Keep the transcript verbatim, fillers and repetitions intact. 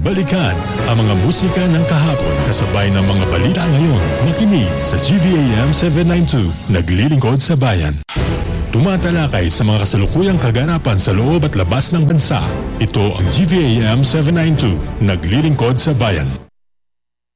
Balikan ang mga musika ng kahapon kasabay ng mga balita ngayon. Makinig sa G V A M seven ninety-two, naglilingkod sa bayan. Tumatalakay sa mga kasalukuyang kaganapan sa loob at labas ng bansa. Ito ang G V A M seven ninety-two, naglilingkod sa bayan.